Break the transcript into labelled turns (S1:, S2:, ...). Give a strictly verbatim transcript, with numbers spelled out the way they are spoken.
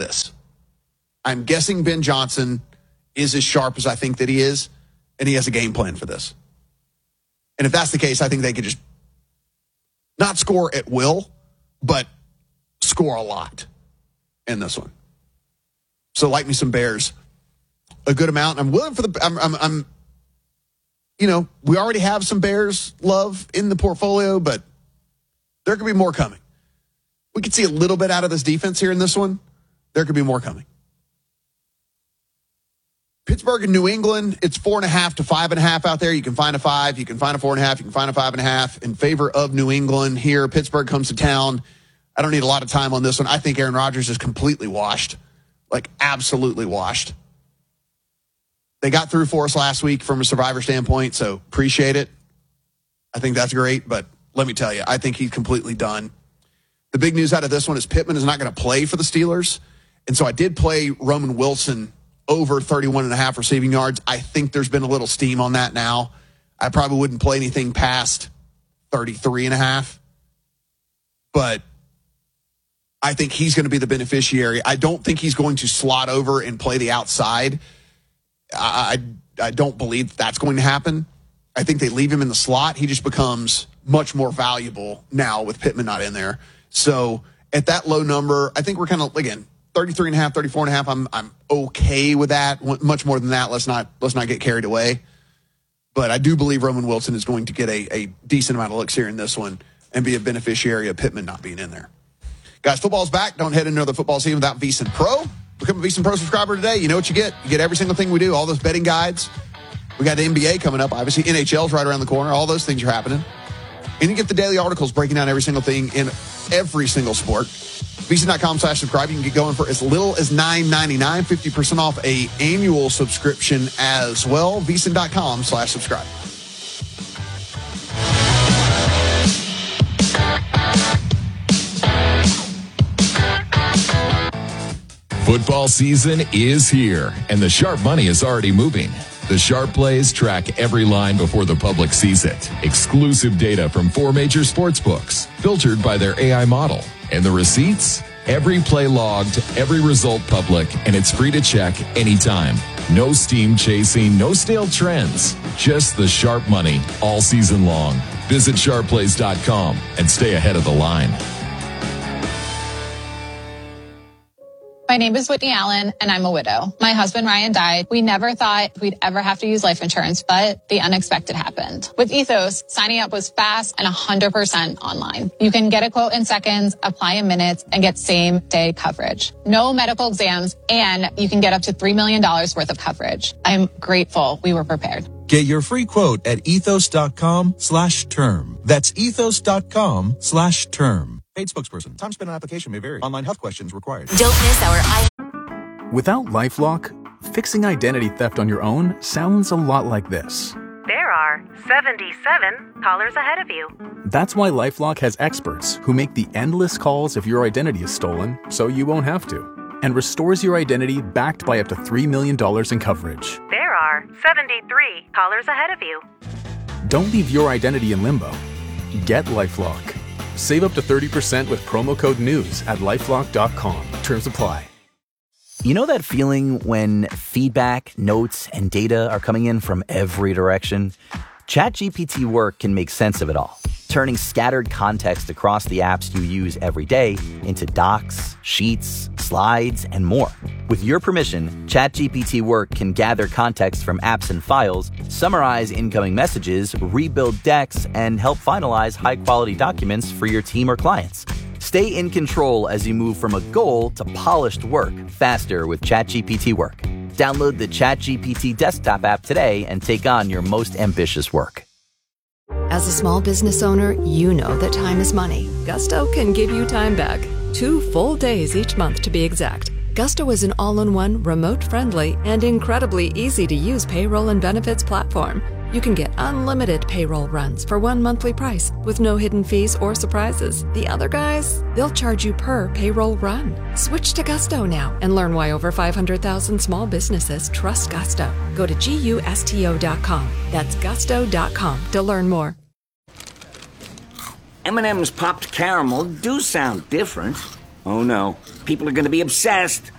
S1: this. I'm guessing Ben Johnson is as sharp as I think that he is, and he has a game plan for this. And if that's the case, I think they could just not score at will, but score a lot in this one. So like me some Bears, a good amount. I'm willing for the, I'm, I'm, I'm, you know, we already have some Bears love in the portfolio, but there could be more coming. We could see a little bit out of this defense here in this one. There could be more coming. Pittsburgh and New England, it's four and a half to five and a half out there. You can find a five, you can find a four and a half, you can find a five and a half in favor of New England here. Pittsburgh comes to town. I don't need a lot of time on this one. I think Aaron Rodgers is completely washed, like absolutely washed. They got through for us last week from a survivor standpoint, so appreciate it. I think that's great, but let me tell you, I think he's completely done. The big news out of this one is Pittman is not going to play for the Steelers, and so I did play Roman Wilson over thirty-one and a half receiving yards. I think there's been a little steam on that now. I probably wouldn't play anything past thirty-three and a half, but I think he's going to be the beneficiary. I don't think he's going to slot over and play the outside. I, I, I don't believe that's going to happen. I think they leave him in the slot. He just becomes much more valuable now with Pittman not in there. So at that low number, I think we're kind of, again, thirty-three and a half, thirty-four and a half. I'm, I'm okay with that. Much more than that. Let's not, let's not get carried away. But I do believe Roman Wilson is going to get a, a decent amount of looks here in this one and be a beneficiary of Pittman not being in there. Guys, football's back. Don't head into another football season without VSiN Pro. Become a VSiN Pro subscriber today. You know what you get. You get every single thing we do, all those betting guides. We got the N B A coming up. Obviously, N H L's right around the corner. All those things are happening. And you get the daily articles breaking down every single thing in every single sport. VSiN.com slash subscribe. You can get going for as little as nine ninety-nine, fifty percent off a annual subscription as well. VSiN.com slash subscribe.
S2: Football season is here, and the sharp money is already moving. The Sharp Plays track every line before the public sees it. Exclusive data from four major sports books, filtered by their A I model. And the receipts? Every play logged, every result public, and it's free to check anytime. No steam chasing, no stale trends. Just the sharp money all season long. Visit sharp plays dot com and stay ahead of the line.
S3: My name is Whitney Allen, and I'm a widow. My husband, Ryan, died. We never thought we'd ever have to use life insurance, but the unexpected happened. With Ethos, signing up was fast and one hundred percent online. You can get a quote in seconds, apply in minutes, and get same-day coverage. No medical exams, and you can get up to three million dollars worth of coverage. I'm grateful we were prepared.
S4: Get your free quote at ethos.com slash term. That's ethos.com slash term. Paid spokesperson. Time spent on application may vary. Online health questions required.
S5: Don't miss our I-
S6: Without LifeLock, fixing identity theft on your own sounds a lot like this.
S7: There are seventy-seven callers ahead of you.
S6: That's why LifeLock has experts who make the endless calls if your identity is stolen, so you won't have to, and restores your identity backed by up to three million dollars in coverage.
S7: There are seventy-three callers ahead of you.
S6: Don't leave your identity in limbo. Get LifeLock. Save up to thirty percent with promo code NEWS at lifelock dot com. Terms apply.
S8: You know that feeling when feedback, notes, and data are coming in from every direction? ChatGPT Work can make sense of it all, turning scattered context across the apps you use every day into docs, sheets, slides, and more. With your permission, ChatGPT Work can gather context from apps and files, summarize incoming messages, rebuild decks, and help finalize high-quality documents for your team or clients. Stay in control as you move from a goal to polished work faster with ChatGPT Work. Download the ChatGPT desktop app today and take on your most ambitious work.
S9: As a small business owner, you know that time is money. Gusto can give you time back. Two full days each month to be exact. Gusto is an all-in-one, remote-friendly, and incredibly easy-to-use payroll and benefits platform. You can get unlimited payroll runs for one monthly price with no hidden fees or surprises. The other guys, they'll charge you per payroll run. Switch to Gusto now and learn why over five hundred thousand small businesses trust Gusto. Go to gusto dot com. That's gusto dot com to learn more.
S10: M and M's popped caramel do sound different. Oh no, people are going to be obsessed.